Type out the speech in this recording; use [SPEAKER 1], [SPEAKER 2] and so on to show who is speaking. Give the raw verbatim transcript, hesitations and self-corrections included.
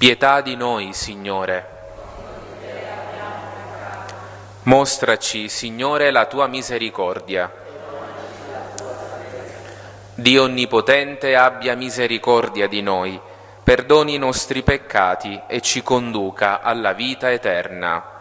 [SPEAKER 1] Pietà di noi, Signore. Mostraci, Signore, la tua misericordia. Dio Onnipotente abbia misericordia di noi, perdoni i nostri peccati e ci conduca alla vita eterna.